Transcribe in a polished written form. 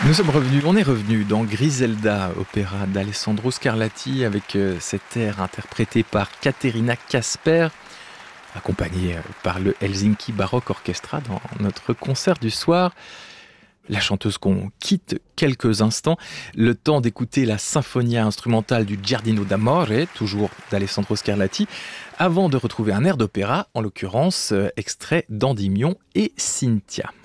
On est revenu dans Griselda, opéra d'Alessandro Scarlatti, avec cet air interprété par Caterina Casper, accompagné par le Helsinki Baroque Orchestra dans notre concert du soir. La chanteuse qu'on quitte quelques instants, le temps d'écouter la symphonia instrumentale du Giardino d'Amore, toujours d'Alessandro Scarlatti, avant de retrouver un air d'opéra, en l'occurrence extrait d'Endymion et Cynthia.